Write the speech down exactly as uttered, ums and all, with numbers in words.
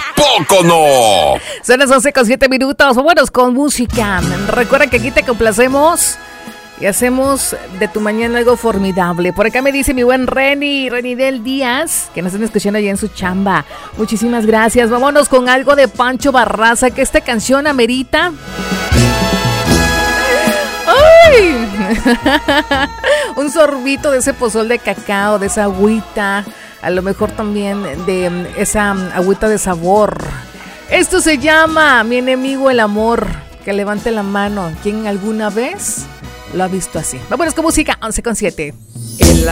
poco no? Son las once con siete minutos. Vámonos con música. Recuerda que aquí te complacemos y hacemos de tu mañana algo formidable. Por acá me dice mi buen Reni, Renidel Díaz, que nos están escuchando allá en su chamba. Muchísimas gracias. Vámonos con algo de Pancho Barraza, que esta canción amerita. ¡Ay! Un sorbito de ese pozol de cacao, de esa agüita. A lo mejor también de esa agüita de sabor. Esto se llama Mi enemigo el amor. Que levante la mano. ¿Quién alguna vez lo ha visto así? Vámonos con música, once con siete. El